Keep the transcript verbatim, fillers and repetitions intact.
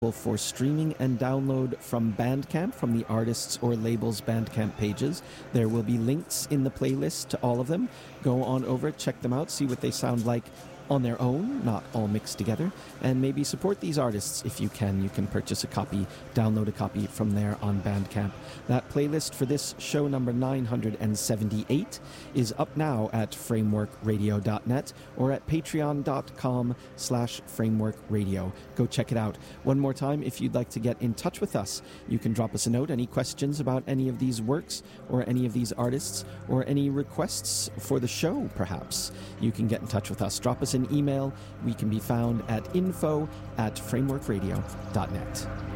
for streaming and download from Bandcamp, from the artists or labels Bandcamp pages. There will be links in the playlist to all of them. Go on over, check them out, see what they sound like on their own, not all mixed together, and maybe support these artists if you can. You can purchase a copy, download a copy from there on Bandcamp. That playlist for this show number nine hundred seventy-eight is up now at framework radio dot net or at patreon.com slash frameworkradio. Go check it out. One more time, if you'd like to get in touch with us, you can drop us a note. Any questions about any of these works or any of these artists or any requests for the show, perhaps, you can get in touch with us. Drop us an email. We can be found at info at framework radio dot net.